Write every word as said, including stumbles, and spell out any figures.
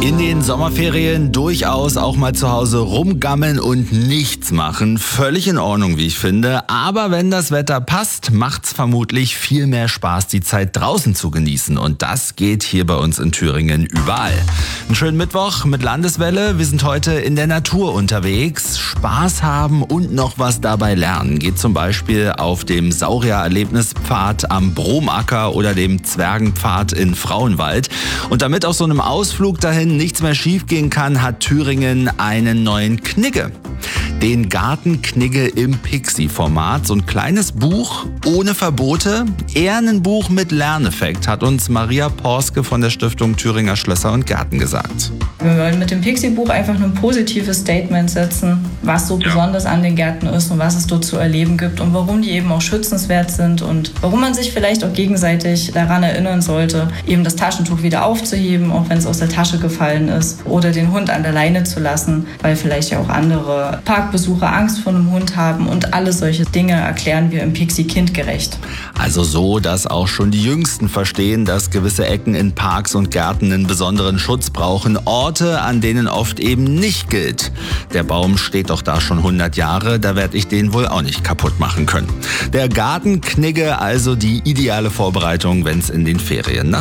In den Sommerferien durchaus auch mal zu Hause rumgammeln und nichts machen. Völlig in Ordnung, wie ich finde. Aber wenn das Wetter passt, macht's vermutlich viel mehr Spaß, die Zeit draußen zu genießen. Und das geht hier bei uns in Thüringen überall. Einen schönen Mittwoch mit Landeswelle. Wir sind heute in der Natur unterwegs. Spaß haben und noch was dabei lernen. Geht zum Beispiel auf dem Saurier-Erlebnispfad am Bromacker oder dem Zwergenpfad in Frauenwald. Und damit auf so einem Ausflug dahin nichts mehr schiefgehen kann, hat Thüringen einen neuen Knigge. Den Gartenknigge im Pixie-Format. So ein kleines Buch ohne Verbote, eher ein Buch mit Lerneffekt, hat uns Maria Porske von der Stiftung Thüringer Schlösser und Gärten gesagt. Wir wollen mit dem Pixie-Buch einfach ein positives Statement setzen, was so Ja. besonders an den Gärten ist und was es dort zu erleben gibt und warum die eben auch schützenswert sind und warum man sich vielleicht auch gegenseitig daran erinnern sollte, eben das Taschentuch wieder aufzuheben, auch wenn es aus der Tasche gefallen ist, oder den Hund an der Leine zu lassen, weil vielleicht ja auch andere Parkbesucher Angst vor einem Hund haben, und alle solche Dinge erklären wir im Pixie kindgerecht. Also so, dass auch schon die Jüngsten verstehen, dass gewisse Ecken in Parks und Gärten einen besonderen Schutz brauchen. Orte, an denen oft eben nicht gilt. Der Baum steht doch da schon hundert Jahre, da werde ich den wohl auch nicht kaputt machen können. Der Gartenknigge also die ideale Vorbereitung, wenn es in den Ferien nach